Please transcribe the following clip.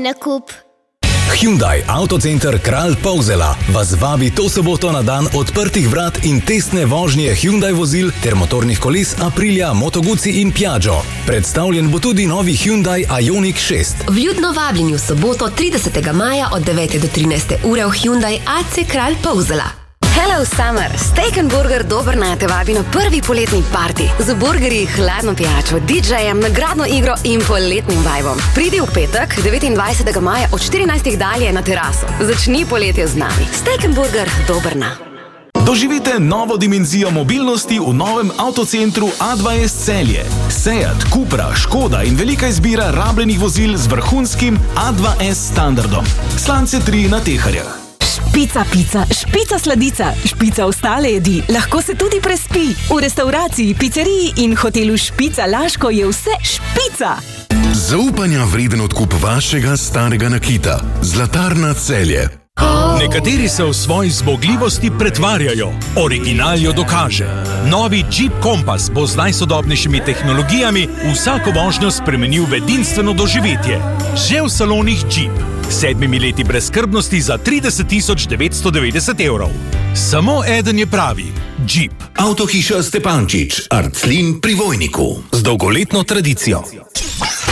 nakup. Hyundai Autocenter Kralj Polzela vas vabi to soboto na dan odprtih vrat in testne vožnje Hyundai vozil ter motornih koles Aprilia, Moto Guzzi in Piaggio. Predstavljen bo tudi novi Hyundai Ioniq 6. Vljudno vabljeni v soboto 30. maja od 9. do 13. ure v Hyundai AC Kralj Polzela. Hello Summer! Steak & Burger Dobrna te vabi na prvi poletni party. Z burgerji, hladno pijačo, DJ-jem, nagradno igro in poletnim vibom. Pridi v petek, 29. maja od 14. dalje na teraso. Začni poletje z nami. Steak & Burger Dobrna. Doživite novo dimenzijo mobilnosti v novem avtocentru A2S Celje. Seat, Cupra, Škoda in velika izbira rabljenih vozil z vrhunskim A2S standardom. Slance 3 na teharjah. Špica pica, špica sladica, špica ostale jedi, lahko se tudi prespi. V restauraciji, pizzeriji in hotelu Špica Laško je vse špica. Zaupanja vreden odkup vašega starega nakita. Zlatarna Celje. Nekateri se v svoji zmogljivosti pretvarjajo, original jo dokaže. Novi Jeep Compass bo z najsodobnejšimi tehnologijami vsako vožnjo spremenil v edinstveno doživetje. Že v salonih Jeep. 7 leti brezskrbnosti za 30 990 evrov. Samo eden je pravi. Jeep. Avtohiša Stepančič, Arclin pri Vojniku. Z dolgoletno tradicijo.